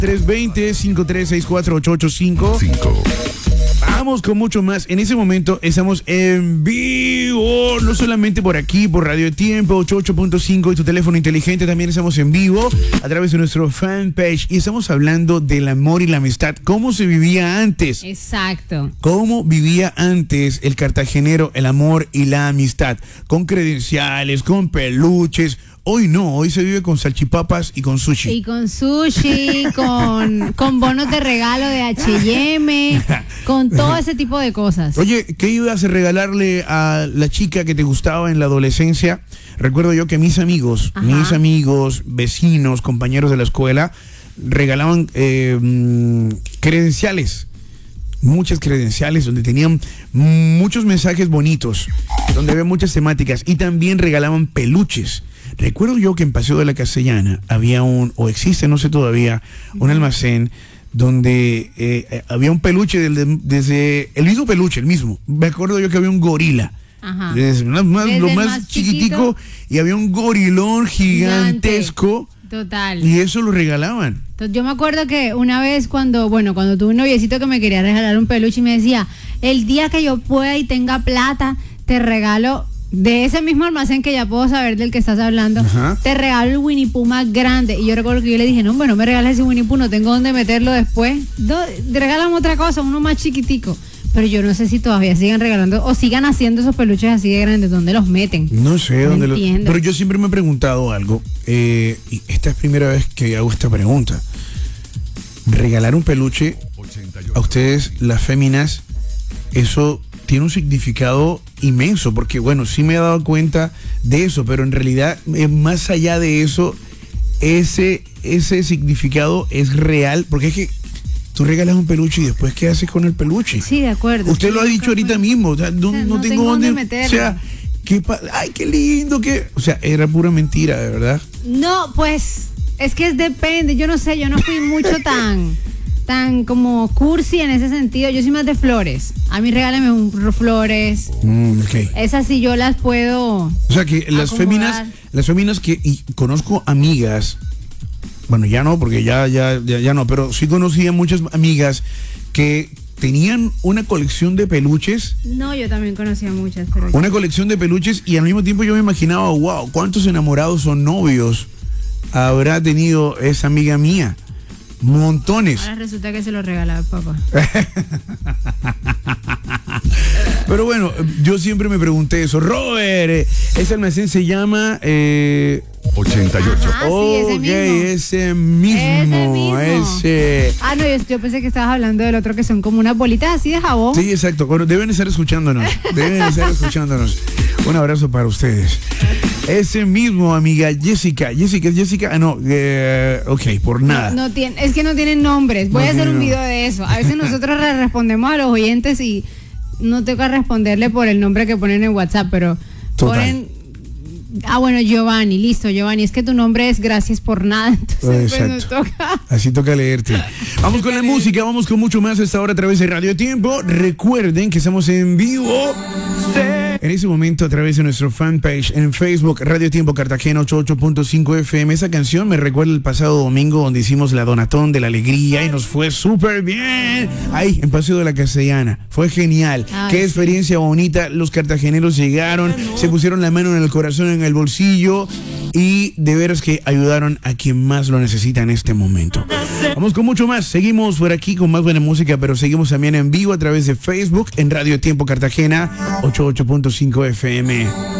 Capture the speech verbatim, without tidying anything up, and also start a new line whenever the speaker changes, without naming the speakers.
tres dos cero, cinco tres seis cuatro, ocho ocho cinco. Vamos con mucho más. En ese momento estamos en vivo, no solamente por aquí, por Radio Tiempo ochenta y ocho punto cinco y tu teléfono inteligente, también estamos en vivo a través de nuestro fanpage y estamos hablando del amor y la amistad, cómo se vivía antes.
Exacto.
Cómo vivía antes el cartagenero, el amor y la amistad, con credenciales, con peluches. Hoy no, hoy se vive con salchipapas y con sushi.
Y con sushi, con, con bonos de regalo de H y M, con todo ese tipo de cosas.
Oye, ¿qué ibas a regalarle a la chica que te gustaba en la adolescencia? Recuerdo yo que mis amigos, Ajá. mis amigos, vecinos, compañeros de la escuela, regalaban eh, credenciales. Muchas credenciales donde tenían muchos mensajes bonitos, donde había muchas temáticas y también regalaban peluches. Recuerdo yo que en Paseo de la Castellana había un, o existe, no sé todavía, un almacén donde eh, había un peluche desde, desde, el mismo peluche, el mismo. Me acuerdo yo que había un gorila. Ajá. Desde, más, más, desde lo más, más chiquitico, y había un gorilón gigantesco.
Gigante. Total.
Y eso lo regalaban.
Yo me acuerdo que una vez cuando, bueno, cuando tuve un noviecito que me quería regalar un peluche y me decía, el día que yo pueda y tenga plata, te regalo, de ese mismo almacén que ya puedo saber del que estás hablando, Ajá. te regalo el Winnie Pooh más grande. Y yo recuerdo que yo le dije, no, bueno, me regalas ese Winnie Pooh, no tengo dónde meterlo después. Do, regálame otra cosa, uno más chiquitico. Pero yo no sé si todavía sigan regalando o sigan haciendo esos peluches así de grandes. ¿Dónde los meten?
No sé
no
dónde los...
entiendo.
Pero yo siempre me he preguntado algo, eh, y esta es primera vez que hago esta pregunta. Regalar un peluche a ustedes, las féminas, eso tiene un significado inmenso, porque bueno, sí me he dado cuenta de eso, pero en realidad, eh, más allá de eso, ese, ese significado es real, porque es que tú regalas un peluche y después ¿qué haces con el peluche?
Sí, de acuerdo.
Usted
sí,
lo ha dicho ahorita mismo, o sea, no, o sea, no, no tengo, tengo dónde meterlo. O sea, qué pa- ay, qué lindo, que, o sea, era pura mentira, de verdad.
No, pues, es que es depende, yo no sé, yo no fui mucho tan, tan como cursi en ese sentido, yo soy más de flores. A mí regálame un flores.
Mm, okay.
Esas sí yo las puedo.
O sea que las féminas, las féminas que y conozco amigas. Bueno, ya no, porque ya, ya, ya, ya no, pero sí conocía muchas amigas que tenían una colección de peluches.
No, yo también conocía muchas. Pero
una colección de peluches y al mismo tiempo yo me imaginaba, wow, cuántos enamorados o novios habrá tenido esa amiga mía. Montones.
Ahora resulta que se lo regalaba el papá.
Pero bueno, yo siempre me pregunté eso. Robert, ese almacén se llama... Eh,
ochenta y ocho.
Ajá, sí, ese
ok,
mismo.
ese mismo.
Ese mismo.
Ese.
Ah, no, yo, yo pensé que estabas hablando del otro que son como unas bolitas así de jabón.
Sí, exacto. Bueno, deben estar escuchándonos. Deben estar escuchándonos. Un abrazo para ustedes. Ese mismo, amiga Jessica. Jessica, es Jessica. Ah, no. Eh, ok, por nada.
No, no tiene, es que no tienen nombres. Voy
no
a hacer un
no.
video de eso. A veces nosotros le respondemos a los oyentes y no tengo que responderle por el nombre que ponen en WhatsApp, pero
Total.
ponen... Ah, bueno, Giovanni, listo, Giovanni, es que tu nombre es Gracias por Nada, entonces pues, nos toca.
Así toca leerte. Vamos con la música, vamos con mucho más a esta hora a través de Radio Tiempo. Recuerden que estamos en vivo en ese momento a través de nuestro fanpage en Facebook, Radio Tiempo Cartagena ochenta y ocho punto cinco F M. Esa canción me recuerda el pasado domingo donde hicimos la Donatón de la Alegría y nos fue súper bien. Ahí, en Paseo de la Castellana. Fue genial. Ay, Qué experiencia sí. bonita. Los cartageneros llegaron, se pusieron la mano en el corazón, en el bolsillo y de veras que ayudaron a quien más lo necesita en este momento. Vamos con mucho más. Seguimos por aquí con más buena música, pero seguimos también en vivo a través de Facebook en Radio Tiempo Cartagena ochenta y ocho punto cinco F M.